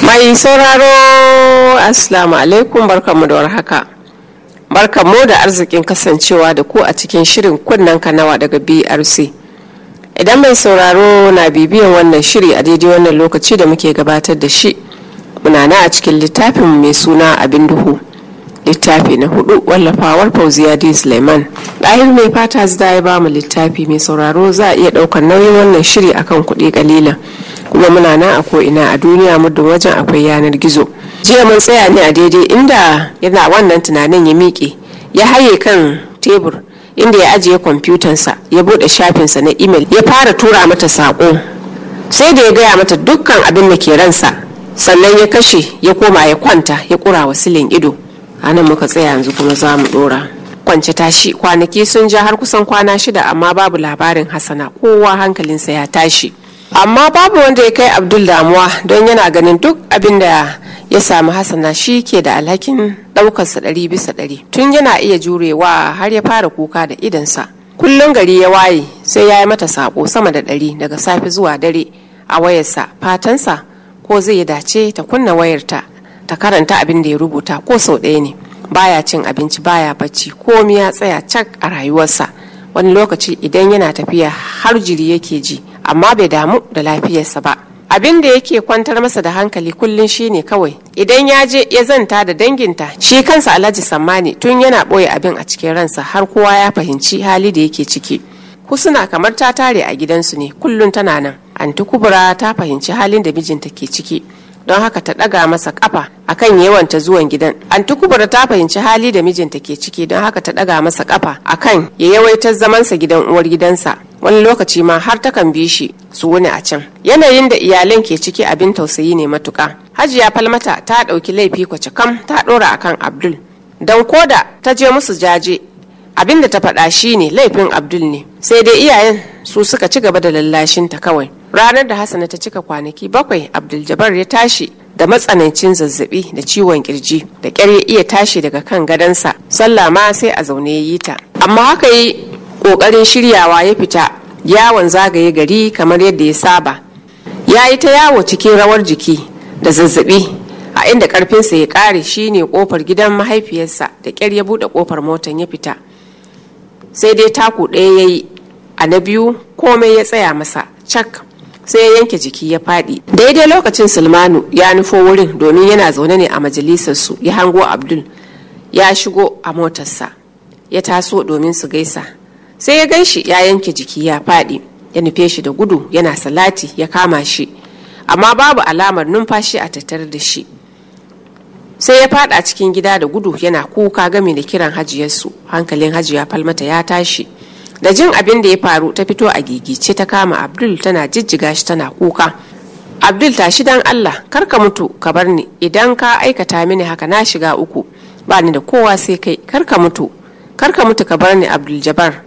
Mai sauraro assalamu alaikum, barkanmu da warhaka. Barkanmu da arzikin kasancewa da ku a cikin shirin kunnen kanawa daga BRC. Idan mai sauraro na bibiyan wannan shiri a daidai wannan lokaci da muke gabatar da shi, muna na a cikin littafin mai suna Abin Duhu. Littafi na 4 wallafawar Fauziya D. Suleiman. Ɗahir mai fata zai ya ba mu littafi mai sauraro za a iya ɗaukar nauyin wannan shiri akan kuɗi kalilan. Kuma muna nan a ko'ina a duniya muddin wajen akwai yanar gizo. Jiya mun tsaya ne a daidai inda yana wannan tunanin ya miƙe ya haye kan tebur inda ya ajiye kwamfutansa ya buɗe shafinsa na imel ya fara tura mata saƙo. Sai da ya gaya mata dukkan abin da ke ransa sannan ya kashe ya koma ya kwanta ya ƙura wa silin ido. Anan muka tsaya, yanzu kuma za mu ɗora. Kwance tashi kwanaki sun ja har kusan kwana 6 amma babu labarin Hassana, kowa hankalinsa ya tashi. Amma babu wanda ya kai Abdul damuwa don yana ganin duk abin da ya samu Hassana shi ke da alhakin ɗaukarsa 100%. Tun yana iya jurewa har ya fara kuka da idansa. Kullum gari ya waye sai ya yi mata sako sama da 100 daga safe zuwa dare a wayarsa. Fatansa ko zai dace ta kunna wayarta ta karanta abin da ya rubuta ko sau ɗaya ne. Baya cin abinci, baya bacci, komi ya tsaya cak a rayuwarsa. Wani lokaci idan yana tafiya har jiri yake ji, amma bai damu da lafiyarsa ba. Abin da yake kwantar masa da hankali kullum shine kawai idan ya je ya zanta da danginta. Shi kansa Alhaji Sammani tun yana ɓoye abin a cikin ransa har kowa ya fahimci hali da yake ciki. Husna kamar ta tare a gidansu ne, kullum tana nan. Anti Kubura ta fahimci halin da mijinta ke ciki, don haka ta ɗaga masa kafa akan yawanta zuwan gidan. Anti Kubura ta fahimci hali da mijinta ke ciki, don haka ta ɗaga masa kafa akan ya yawaitar zamansa gidan uwar gidansa. Wani lokaci ma har takan bi shi su wuni a can. Yanayin da iyalan ke ciki abin tausayi ne matuka. Hajiya Falmata ta ɗauki laifi kwace kam ta ɗora akan Abdul, don koda ta je musu jaje abin da ta faɗa shi ne laifin Abdul ne. Sai dai iyayen su suka ci gaba da lallashinta kawai. Ranar da Hassana ta cika kwanaki 7, Abdul Jabbar ya tashi da matsanancin zazzabi da ciwon kirji, da ƙyar ya iya tashi daga kan gadonsa. Sallah ma sai a zaune ya yi ta. Amma haka yi ƙoƙarin shiryawa ya fita yawon zagaye gari kamar yadda ya saba. Ya yi ta yawo cikin rawar jiki da zazzabi, a inda ƙarfinsa ya ƙare shine ƙofar gidan mahaifiyarsa. Da ƙyar ya buɗe ƙofar motan ya fita. Sai dai taku ɗaya ya yi, a na biyu komai ya tsaya masa cak. Sai ya yanke jiki ya faɗi. Daidai lokacin Sulmanu ya nufo wurin domin yana zaune ne a majalisarsu. Ya hango Abdul ya shigo a motarsa, ya taso domin su gaisa. Sai ya gan shi ya yanke jiki ya faɗi, ya nufe shi da gudu yana salati, ya kama shi amma babu alamar numfashi a tattare da shi. Sai ya faɗa cikin gida da gudu yana kuka game da kiran hajiyarsu. Hankalin Hajiya Falmata ya tashi. Da jin abin da ya faru ta fito a gigice ta kama Abdul tana jijjiga shi tana kuka. Abdul, tashi dan Allah, kar ka mutu ka bar ni. Idan ka aikata mini haka na shiga uku, ba ni da kowa sai kai. Kar ka mutu ka bar ni Abdul Jabbar.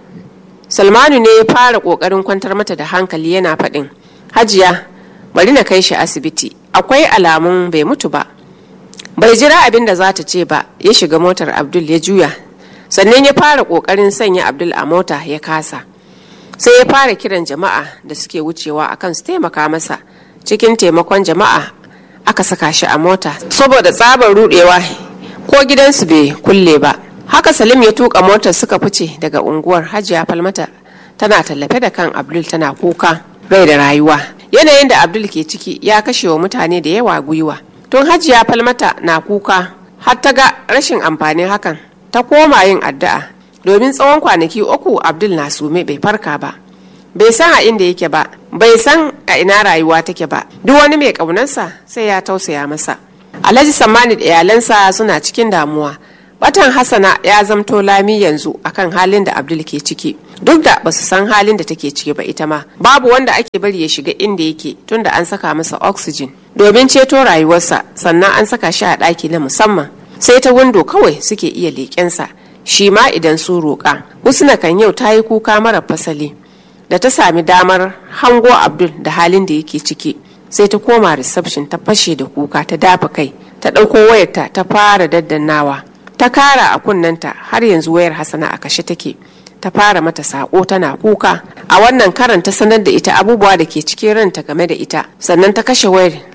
Salmanu ne ya fara kokarin kwantar mata da hankali yana faɗin, Hajiya bari na kai shi asibiti, akwai alamun bai mutu ba. Bai jira abin da za ta ce ba, ya shiga motar Abdul ya juya. Sannan ya fara kokarin sanya Abdul a mota ya kasa. Sai ya fara kiran jama'a da suke wucewa akan su taimaka masa. Cikin taimakon jama'a aka saka shi a mota saboda tsabar rudewa ko gidansu bai kulle ba. Haka Salim ya tuka motar suka fice daga unguwar. Hajiya Falmata tana tallafe da kan Abdul tana kuka rai da rayuwa. Yanayin da Abdul ke ciki ya kashe wa mutane da yawa gwiwa. Tun Hajiya Falmata na kuka har ta ga rashin amfanin hakan, ta koma yin addu'a. Domin tsawon kwanaki 3 Abdul na sume bai farka ba. Bai san a inda yake ba, bai san a ina rayuwa take ba. Duk wani mai ƙaunarsa sai ya tausaya masa. Alhaji Sammani da iyalansa suna cikin damuwa. Batan Hassana ya zamto lami yanzu akan halin da Abdul ke ciki. Duk da basu san halin da take ciki ba ita ma. Babu wanda ake bari ya shiga inda yake tunda an saka masa oxygen domin ceto rayuwarsa, sannan an saka shi a ɗaki na musamman. Sai ta windo kawai suke iya leƙensa, shi ma idan su roƙa. Husna kan yau ta yi kuka mara fasali da ta sami damar hango Abdul da halin da yake ciki. Sai ta koma reception ta fashe da kuka, ta dafa kai, ta ɗauko wayarta ta fara daddannawa. Ta kara a kunnanta, har yanzu wayar Hassana a kashe take. Ta fara mata sako tana kuka. A wannan karan ta sanar da ita abubuwa da ke cikin ranta game da ita, sannan ta kashe wayar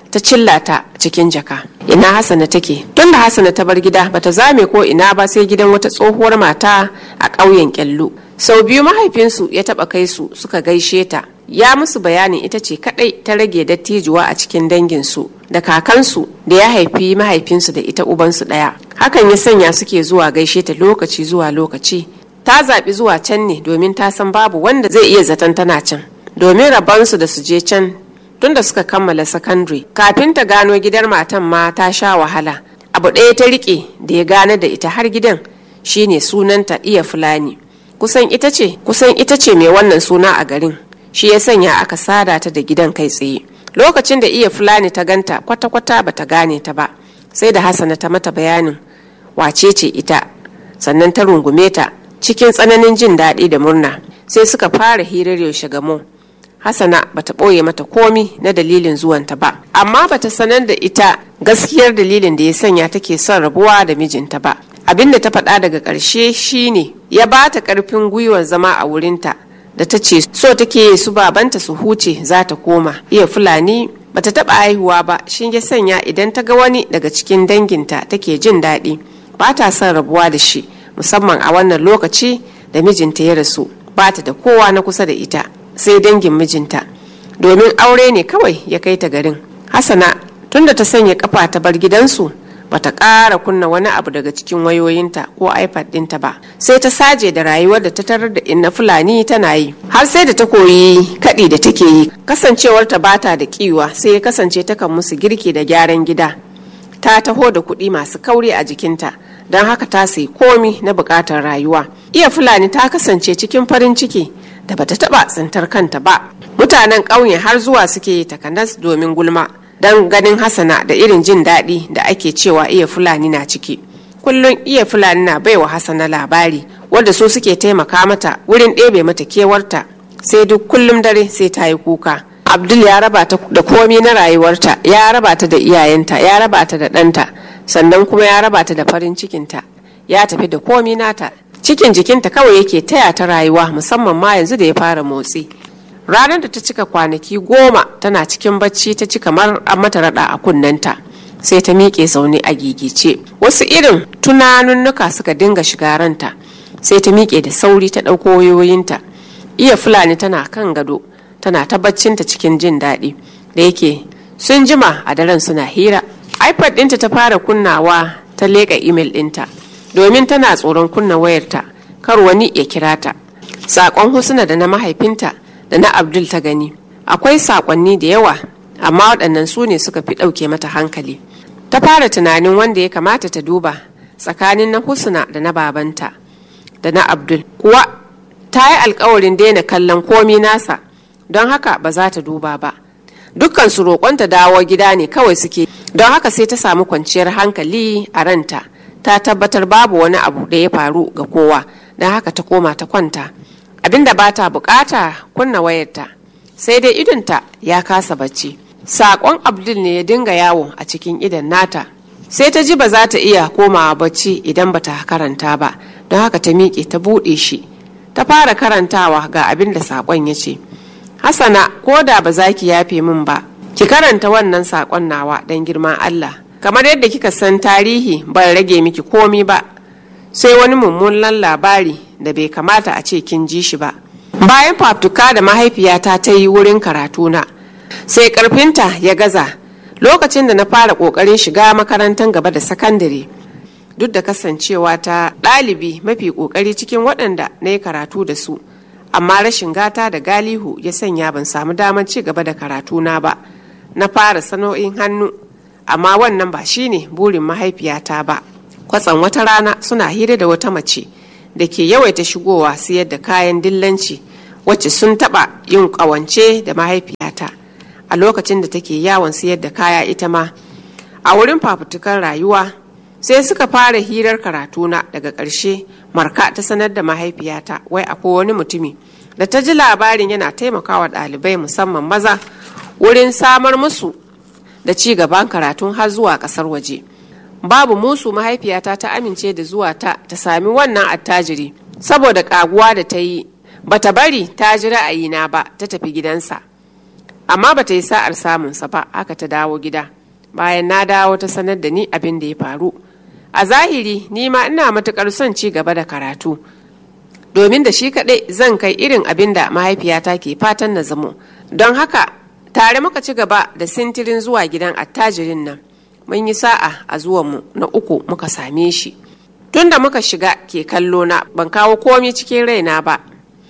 ta cillata cikin jaka. Ina Hassana take? Tunda Hassana ta bar gida bata zame ko ina ba sai gidan wata tsohuwar mata a ƙauyen Kyallu. Sau biyu mahaifinsu ya taɓa kai su suka gaishe ta. Ya musu bayanin ita ce kaɗai ta rage dattijuwa a cikin danginsu da kakansu da ya haifi mahaifinsu da ita ubansu ɗaya. Hakan ya sanya suke zuwa gaishe ta lokaci zuwa lokaci. Ta zaɓi zuwa can ne domin ta san babu wanda zai iya zaton tana can. Domin rabansu da su je can tunda suka kammala sakandare. Kafin ta gano gidan matan ma ta sha wahala. Abu ɗaya ta riƙe da ya gane da ita har gidan shine sunanta Iya Fulani. Kusan ita ce mai wannan suna a garin. Shi ya sanya aka sada ta da gidan kai tsaye. Lokacin da Iya Fulani ta ganta kwata-kwata bata gane ta ba, sai da Hassana ta mata bayanin wace ce ita, sannan ta rungume ta cikin tsananin jin daɗi da murna. Sai suka fara hirar yaushe gamo. Hassana bata ɓoye mata komi na dalilin zuwanta ba, amma bata sanar da ita gaskiyar dalilin da ya sanya take son rabuwa da mijinta ba. Abin da ta faɗa daga ƙarshe shine ya ba ta ƙarfin gwiwar zama a wurinta, da ta ce so take su babanta su huce za ta koma. Iya Fulani bata taɓa haihuwa ba, shi ya sanya idan ta ga wani daga cikin danginta take jin daɗi, ba ta son rabuwa da shi, musamman a wannan lokaci da mijinta ya rasu. Ba ta da kowa na kusa da ita sai dangin mijinta, domin aure ne kawai ya kai ta garin. Hassana tunda ta sanya kafa ta bar gidansu bata ƙara kunna wani abu daga cikin wayoyinta ko iPad ɗinta ba, sai ta saje da rayuwar da ta tarar da inna Fulani tana yi, har sai da ta koyi kaɗi da take yi. Kasancewarta bata da kiwa sai ya kasance takan musu girki da gyaran gida. Ta taho da kuɗi masu kauri a jikinta, don haka ta sayi komi na buƙatar rayuwa. Iya Fulani ta kasance cikin farin ciki da bata taɓa tsintar kanta ba. Mutanen ƙauye har zuwa suke yi takanas domin gulma, don ganin Hassana da irin jin daɗi da ake cewa Iya Fulani na ciki. Kullum Iya Fulani na baiwa Hassana labari wanda su suke taimaka mata wurin ɗebe mata kewarta, sai duk kullum dare sai ta yi kuka. Abdul ya raba ta da komi na rayuwarta, ya raba ta da iyayenta, ya raba ta da ɗanta, sannan kuma ya raba ta da farin cikinta, ya tafi da komi nata. Cikin jikinta kawai yake taya ta rayuwa, musamman ma yanzu da ya fara motsi. Ranar da ta cika kwanaki 10 tana cikin bacci ta ci kamar an mata raɗa a kunnenta, sai ta miƙe zaune a gigice. Wasu irin tunanunnuka suka dinga shiga ranta, sai ta miƙe da sauri ta ɗauko wayoyinta. Iya Fulani tana kan gado tana ta baccinta cikin jin daɗi, da yake sun jima a daren suna hira. iPad ɗinta ta fara kunnawa ta leƙa email ɗinta, domin tana tsoron kunna wayarta kar wani ya kira ta. Saƙon Husna da na mahaifinta da na Abdul ta gani. Akwai saƙonni da yawa, amma waɗannan su ne suka fi ɗauke mata hankali. Ta fara tunanin wanda ya kamata ta duba tsakanin na Husna da na babanta da na Abdul. Kuwa ta yi alkawarin daina kallon komi nasa, don haka ba za ta duba ba. Dukkan su roƙonta dawo gida ne kawai suke, don haka sai ta samu kwanciyar hankali a ranta. Ta tabbatar babu wani abu da ya faru ga kowa, don haka ta koma ta kwanta. Abinda ba ta bukata kunna wayarta, sai dai idonta ya kasa bacci. Saƙon Abdul ne ya dinga yawo a cikin idon nata, sai ta ji ba za ta iya komawa bacci idan ba ta karanta ba, don haka ta miƙe ta buɗe shi. Ta fara karantawa ga abin da saƙon ya ce: Hassana, ko da ba za ki yafe min ba, ki karanta wannan saƙon nawa don girman Allah. Kamar yadda kika san tarihi ban rage miki komi ba, sai wani mummunan labari da bai kamata a ce kin ji shi ba. Bayan fafutuka da mahaifiyata ta yi wurin karatuna, sai karfinta ya gaza lokacin da na fara kokarin shiga makarantar gaba da sakandare. Duk da kasancewa ta ɗalibi mafi kokari cikin waɗanda na yi karatu da su, amma rashin gata da galihu ya sanya ban samu damar ci gaba da karatuna ba. Na fara sana'o'in hannu, amma wannan ba shine burin mahaifiyata ba. Kwatsan wata rana suna hira da wata mace da ke yawaita shigowa siyar da kayan dillanci, wacce sun taɓa yin ƙawance da mahaifiyata a lokacin da take yawon siyar da kaya ita ma. A wurin fafutukar rayuwa sai suka fara hirar karatuna. Daga ƙarshe Marka ta sanar da mahaifiyata wai akwai wani mutumi da ta ji labarin yana taimakawa ɗalibai musamman maza wurin samar musu da ci gaban karatun har zuwa ƙasar waje. Babu musu mahaifiyata ta amince da zuwa ta sami wannan attajiri, saboda ƙaguwa da ta yi bata bari ta ji ra'ayina ba, ta tafi gidansa. amma bata yi sa'ar samunsa ba, haka ta dawo gida. Bayan na dawo ta sanar da ni abin da ya faru. A zahiri ni ma ina matuƙar son ci gaba da karatu, domin da shi kaɗai zan kai irin abin da mahaifiyata ke fatan na zamo. Don haka tare muka ci gaba da sintirin zuwa gidan attajirin nan. Mun yi sa'a a zuwanmu na uku muka same shi. Tunda muka shiga ke kallo na, ban kawo komi cikin raina ba.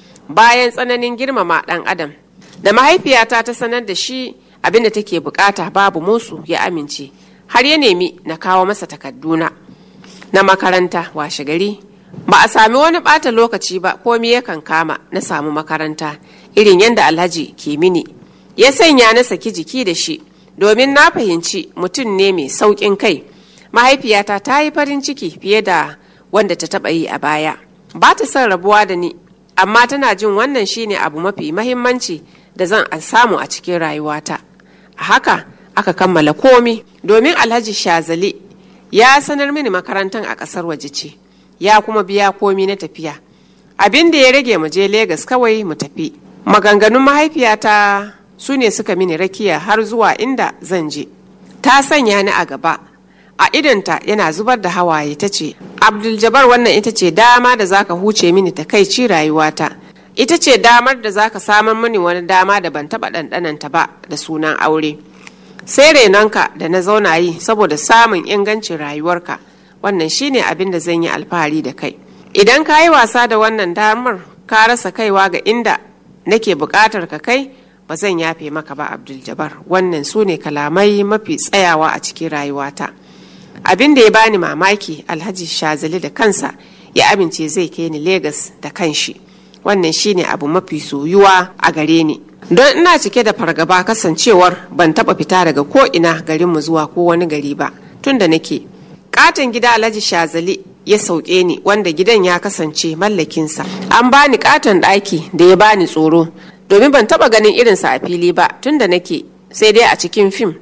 Bayan tsananin girmama ɗan adam da mahaifiyata ta sanar da shi abin da take bukata, babu musu ya amince, har ya nemi na kawo masa takadduna na makaranta. Washe gari ba a sami wani ɓata lokaci ba, komi yakan kama na samu makaranta irin yadda Alhaji ke mini. Ya sanya na saki jiki da shi, domin na fahimci mutum ne mai sauƙin kai. Mahaifiyata ta yi farin ciki fiye da wanda ta taɓa yi a baya. Ba ta son rabuwa da ni, amma tana jin wannan shine abu mafi mahimmanci da zan samu a cikin rayuwata. A haka aka kammala komi, domin Alhaji Shazali ya sanar mini makarantar a ƙasar waje ce, ya kuma biya komi na tafiya. Abin da ya rage mu je Legas kawai mu tafi. Maganganun mahaifiyata su ne suka mini rakiya har zuwa inda zan je. Ta sanya ni a gaba, a idonta yana zubar da hawaye, ta ce, Abdul-Jabbar, wannan ita ce dama da zaka huce mini takaici rayuwata. Ita ce damar da zaka samar mini wani dama da ban taɓa ɗanɗananta ba, da sunan aure. Sai renonka da na zauna yi saboda samun ingancin rayuwarka, wannan shine abin da zan yi alfahari da kai. Idan ka yi wasa da wannan damar ka rasa kaiwa ga inda nake buƙatar ka kai, ba zan yafe maka ba Abdul-Jabbar. Wannan su ne kalamai mafi tsayawa a cikin rayuwata. Abin da ya bani mamaki, Alhaji Shazali da kansa ya amince zai kai ni Legas da kanshi. Wannan shine abu mafi soyuwa a gare ni, don ina cike da fargaba kasancewar ban taba fita daga ko ina garinmu zuwa ko wani gari ba tun da nake. Katon gida Alhaji Shazali ya sauke ni, wanda gidan ya kasance mallakinsa. An bani katon ɗaki da ya bani tsoro, domin ban taba ganin irinsa a fili ba tun da nake, sai dai a cikin fim.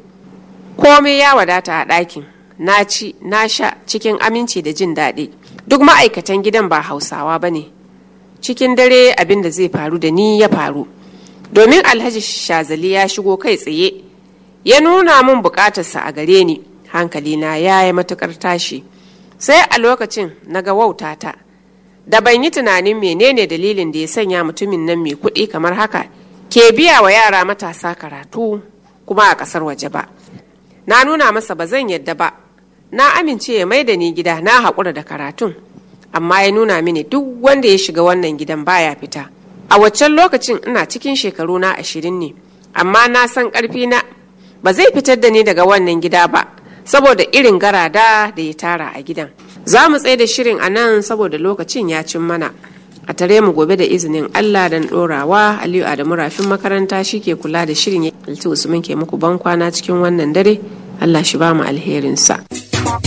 Komai ya wadata a ɗakin, na ci na sha cikin aminci da jin daɗi. Duk ma'aikatan gidan ba Hausawa ba ne. Cikin dare abin da zai faru da ni ya faru, domin Alhaji Shazali ya shigo kai tsaye ya nuna min bukatarsa a gare ni. Hankalina ya yi matukar tashi. Sai a lokacin na ga wautata, da ban yi tunanin menene dalilin da ya sanya mutumin nan mai kuɗi kamar haka ke biya wa yara matasa karatu kuma a ƙasar waje ba. Na nuna masa ba zan yadda ba, na amince ya mai da ni gida, na haƙura da karatun. Amma ya nuna mini duk wanda ya shiga wannan gidan baya fita. A waccan lokacin ina cikin shekaru na 20 ne, amma na san ƙarfi na ba zai fitar da ni daga wannan gida ba, saboda irin garada da ya tara a gidan. Za mu tsaye da shirin a nan saboda lokacin ya cin mana. A tare mu gobe da izinin Allah dan ɗorawa. Aliyu Adamu Rafin makaranta shi ke kula da shirin. Yalti Usman ke muku ban kwana cikin wannan dare. Allah shi ba mu alherinsa.